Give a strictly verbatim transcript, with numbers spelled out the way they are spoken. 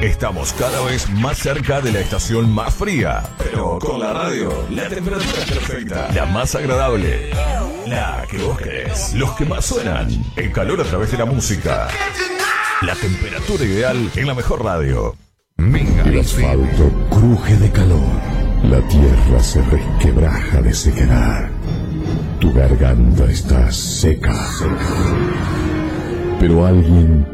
Estamos cada vez más cerca de la estación más fría, pero con la radio, la temperatura es perfecta, la más agradable, la que vos querés, los que más suenan, el calor a través de la música, la temperatura ideal en la mejor radio. Minga. El asfalto cruje de calor, la tierra se resquebraja de sequedad, tu garganta está seca, seca. Pero alguien